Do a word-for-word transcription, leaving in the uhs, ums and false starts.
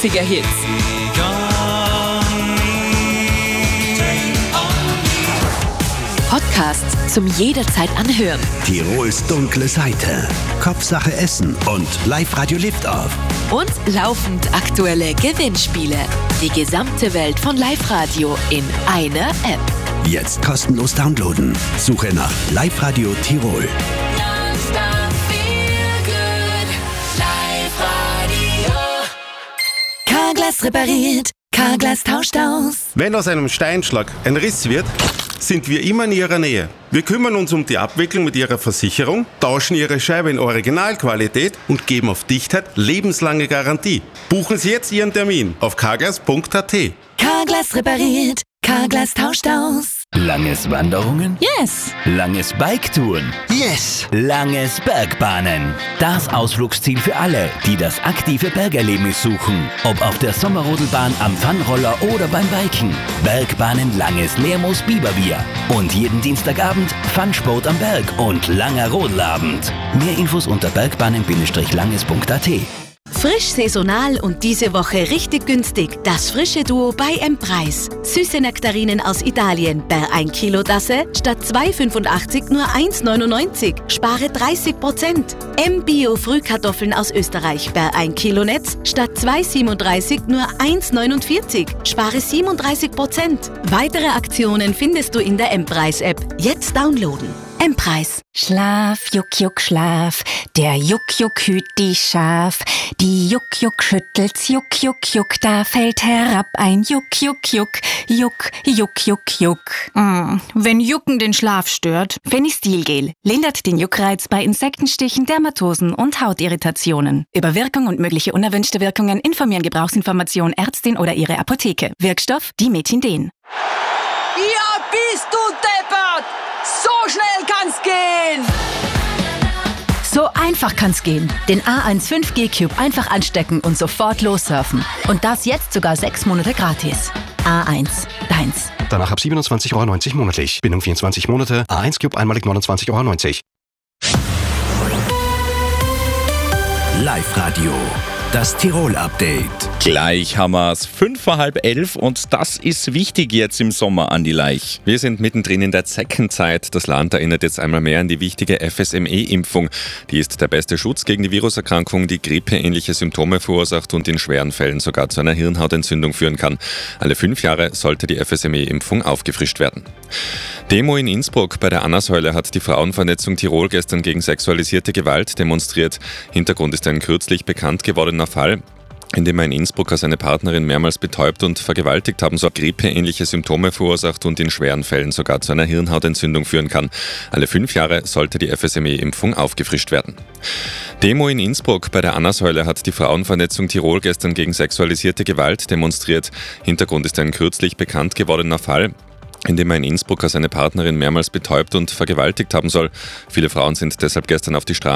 neunziger-Hits. Podcasts zum jederzeit anhören. Tirols dunkle Seite, Kopfsache Essen und Live-Radio Liftoff. Und laufend aktuelle Gewinnspiele. Die gesamte Welt von Live-Radio in einer App. Jetzt kostenlos downloaden. Suche nach Live-Radio Tirol. Carglass repariert, Carglass tauscht aus. Wenn aus einem Steinschlag ein Riss wird, sind wir immer in Ihrer Nähe. Wir kümmern uns um die Abwicklung mit Ihrer Versicherung, tauschen Ihre Scheibe in Originalqualität und geben auf Dichtheit lebenslange Garantie. Buchen Sie jetzt Ihren Termin auf carglass punkt a t. Carglass repariert, Carglass tauscht aus. Langes Wanderungen? Yes. Langes Biketouren? Yes! Langes Bergbahnen. Das Ausflugsziel für alle, die das aktive Bergerlebnis suchen. Ob auf der Sommerrodelbahn, am Funroller oder beim Biken. Bergbahnen Langes Lermoos Biberbier. Und jeden Dienstagabend Funsport am Berg und langer Rodelabend. Mehr Infos unter bergbahnen Bindestrich langes punkt a t. Frisch, saisonal und diese Woche richtig günstig. Das frische Duo bei M-Preis. Süße Nektarinen aus Italien per ein Kilo Tasse statt zwei fünfundachtzig nur eins neunundneunzig. Spare dreißig Prozent. M-Bio Frühkartoffeln aus Österreich per ein Kilo Netz statt zwei siebenunddreißig nur eins neunundvierzig. Spare siebenunddreißig Prozent. Weitere Aktionen findest du in der M-Preis-App. Jetzt downloaden. M-Preis. Schlaf, Juck, Juck, Schlaf. Der Juck, Juck hüt die Schaf. Die Juck, Juck schüttelt's, Juck, Juck, Juck. Da fällt herab ein Juck, Juck, Juck. Juck, Juck, Juck, Juck. Mm, wenn Jucken den Schlaf stört, Fenistilgel lindert den Juckreiz bei Insektenstichen, Dermatosen und Hautirritationen. Über Wirkung und mögliche unerwünschte Wirkungen informieren Gebrauchsinformation Ärztin oder ihre Apotheke. Wirkstoff Dimethinden. Ja, bist du deppert! So schnell kann's gehen! So einfach kann's gehen. Den A eins fünf G Cube einfach anstecken und sofort lossurfen. Und das jetzt sogar sechs Monate gratis. A eins, deins. Danach ab siebenundzwanzig Euro neunzig monatlich. Bindung vierundzwanzig Monate. A eins Cube einmalig neunundzwanzig Euro neunzig. Live-Radio, das Tirol-Update. Gleich haben wir es fünf vor halb elf und das ist wichtig jetzt im Sommer, Andi Leich. Wir sind mittendrin in der Zeckenzeit. Das Land erinnert jetzt einmal mehr an die wichtige F S M E-Impfung. Die ist der beste Schutz gegen die Viruserkrankung, die grippeähnliche Symptome verursacht und in schweren Fällen sogar zu einer Hirnhautentzündung führen kann. Alle fünf Jahre sollte die F S M E-Impfung aufgefrischt werden. Demo in Innsbruck. Bei der Anna-Säule hat die Frauenvernetzung Tirol gestern gegen sexualisierte Gewalt demonstriert. Hintergrund ist ein kürzlich bekannt gewordener Fall, in dem ein Innsbrucker seine Partnerin mehrmals betäubt und vergewaltigt haben soll, grippeähnliche Symptome verursacht und in schweren Fällen sogar zu einer Hirnhautentzündung führen kann. Alle fünf Jahre sollte die F S M E-Impfung aufgefrischt werden. Demo in Innsbruck. Bei der Anna-Säule hat die Frauenvernetzung Tirol gestern gegen sexualisierte Gewalt demonstriert. Hintergrund ist ein kürzlich bekannt gewordener Fall, in dem ein Innsbrucker seine Partnerin mehrmals betäubt und vergewaltigt haben soll. Viele Frauen sind deshalb gestern auf die Straße